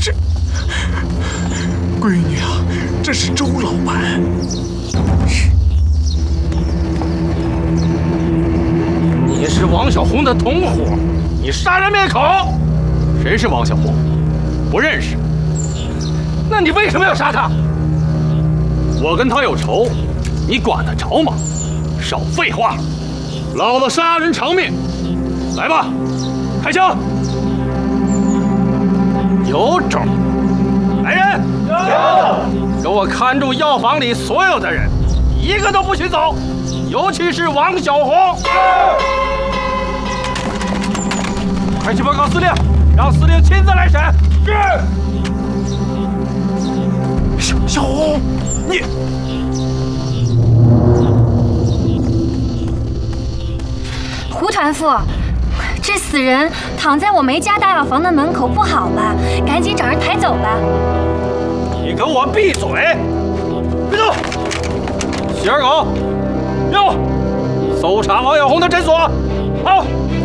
闺女啊，这是周老板。 你是王小红的同伙，你杀人灭口。 谁是王小红？不认识。 那你为什么要杀他？ 我跟他有仇，你管得着吗？少废话！老子杀人偿命！来吧，开枪！ 有种！来人！有！给我看住药房里所有的人，一个都不许走，尤其是王小红。快去报告司令，让司令亲自来审。 是。小红，你。 胡团副，这死人躺在我梅家大药房的门口，不好了，赶紧找人抬走吧。 你给我闭嘴！别动！洗耳狗，任务，搜查王小红的诊所。好。